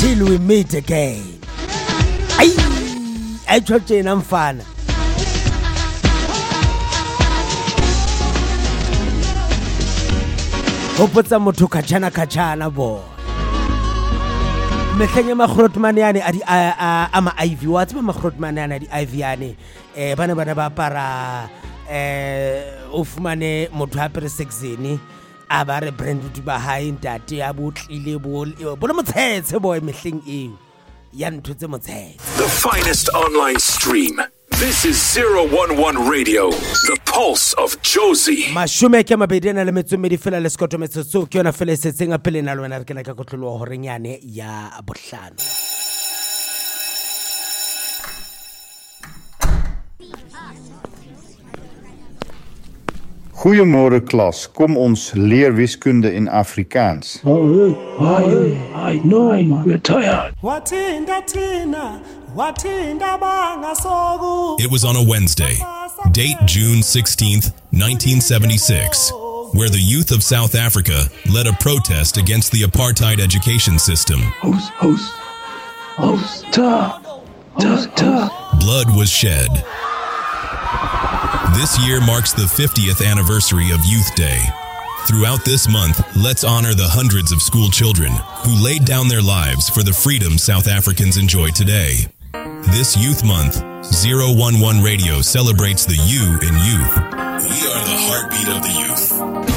Until we meet again. Ay tshotshena mfana. Hopotsa motho kachana bo. Mehleng ma khrotmane yane ama IV wa tseba ma khrotmane yana di IV yane bana ba para o fumane motho a pere sexeni a ba re brand ba high ntate ya botlile bo motshetse boy mehleng eo ya ntho tse motshetse. The finest online stream. This is 011 Radio, the pulse of Jozi. Mashume ke mabedi na le metsomedi fela le skoto metsotso ke yona fela setseng a pele na le wena re kena ka kotlolo ho renyane ya bohlano. Goeiemôre klas, kom ons leer wiskunde in Afrikaans. I know, we're tired. It was on a Wednesday, date June 16th, 1976, where the youth of South Africa led a protest against the apartheid education system. Blood was shed. This year marks the 50th anniversary of Youth Day. Throughout this month, let's honor the hundreds of school children who laid down their lives for the freedom South Africans enjoy today. This Youth Month, 011 Radio celebrates the you in youth. We are the heartbeat of the youth.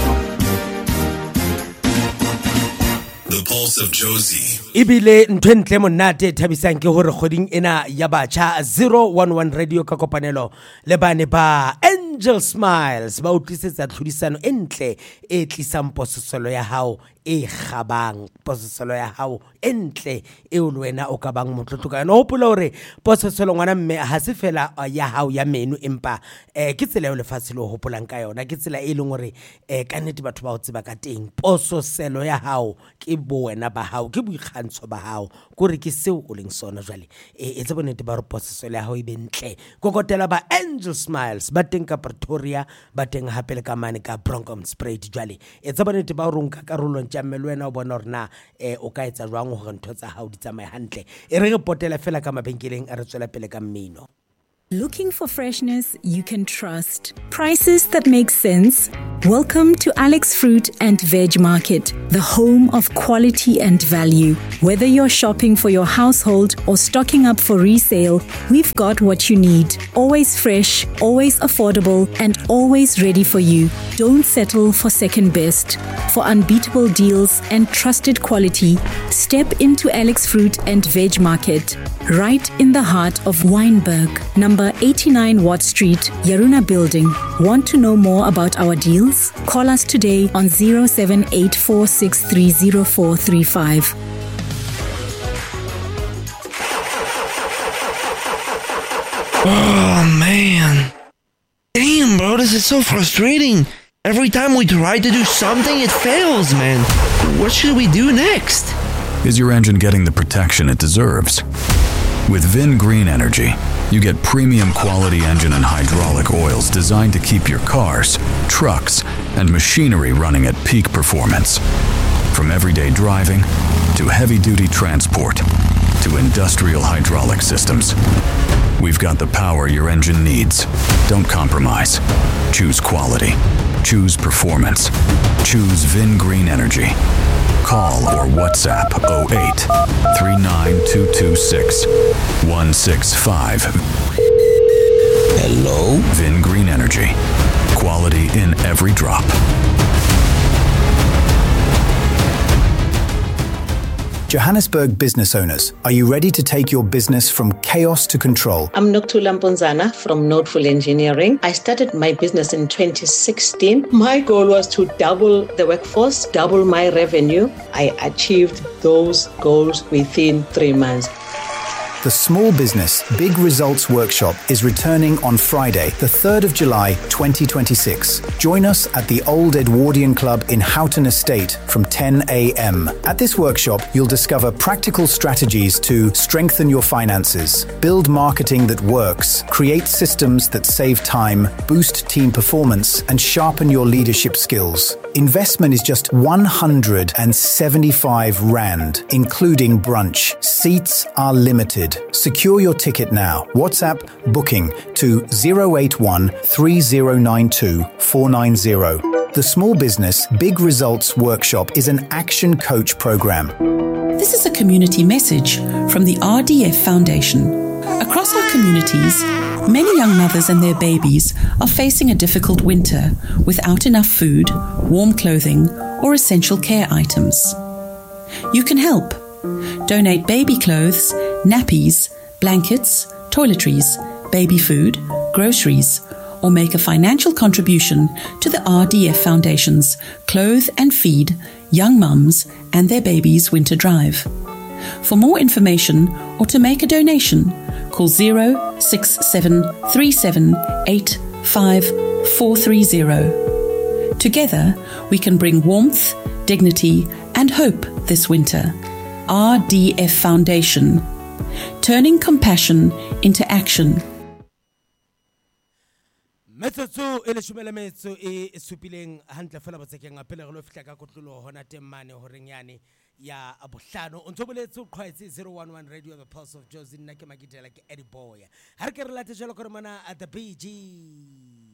The pulse of Jozi. Ibile ntwentle monate thabisang ke hore kgoding ena ya batjha 011 Radio ka kopanelo le bane ba Angel Smiles ba utlisetsa tlhodisano entle e tlisang pososelo ya hao e khabang pososelo ya hao entle e o lwena o ka bang motlotlo ka no hopola hore pososelo ngwana mme ha se fela ya hao ya menu empa ke tsela yo lefatshe le hopolang ka yona ke tsela e leng hore ka nnete batho ba o tseba ka teng pososelo ya hao ke bo wena ba hao ke boikgantsho ba hao gore ke seo o leng sona jwale e tse bonete ba re pososelo ya hao e bentle kokotela ba Angel Smiles ba teng ka Pretoria ba teng hape le ka mane ka Bronkhortspruit jwale e tse bonete ba rong ka karolong tja melwena o bona rena o ka etsa jwang hore ntho tsa hao di tsamaye hantle e re potela fela ka mabenkeleng a re tswela pele ka mmino. Looking for freshness you can trust. Prices that make sense? Welcome to Alex Fruit and Veg Market, the home of quality and value. Whether you're shopping for your household or stocking up for resale, we've got what you need. Always fresh, always affordable, and always ready for you. Don't settle for second best. For unbeatable deals and trusted quality, step into Alex Fruit and Veg Market, right in the heart of Wynberg, number 89 Watt Street, Yaruna Building. Want to know more about our deals? Call us today on 0784630435. Oh, man. Damn, bro, this is so frustrating. Every time we try to do something, it fails, man. What should we do next? Is your engine getting the protection it deserves? With Vin Green Energy, you get premium quality engine and hydraulic oils designed to keep your cars, trucks, and machinery running at peak performance. From everyday driving to heavy-duty transport to industrial hydraulic systems, we've got the power your engine needs. Don't compromise. Choose quality. Choose performance. Choose Vin Green Energy. Call or WhatsApp 08 39226 165. Hello? Vin Green Energy. Quality in every drop. Johannesburg business owners, are you ready to take your business from chaos to control? I'm Nokuthula Mponzana from Noteful Engineering. I started my business in 2016. My goal was to double the workforce, double my revenue. I achieved those goals within 3 months. The Small Business Big Results Workshop is returning on Friday, the 3rd of July, 2026. Join us at the Old Edwardian Club in Houghton Estate from 10 a.m. At this workshop, you'll discover practical strategies to strengthen your finances, build marketing that works, create systems that save time, boost team performance, and sharpen your leadership skills. Investment is just 175 Rand, including brunch. Seats are limited. Secure your ticket now. WhatsApp booking to 081 3092 490. The Small Business Big Results Workshop is an action coach program. This is a community message from the RDF Foundation. Across our communities, many young mothers and their babies are facing a difficult winter without enough food, warm clothing, or essential care items. You can help. Donate baby clothes, nappies, blankets, toiletries, baby food, groceries, or make a financial contribution to the RDF Foundation's Clothe and Feed Young Mums and Their Babies Winter Drive. For more information or to make a donation, call 06737855430. Together, we can bring warmth, dignity, and hope this winter. RDF Foundation, turning compassion into action. Metsotso e le shumele metso e supileng hantle fela botsekeng a pele go fitla ka kotlolo hona temane horenyane ya abohlano o ntsoboletse o qhwaetse 011 Radio the Pulse of Jozi nna ke makitela ke Eddie Boy ha re ke re late jalo gore mana at the BG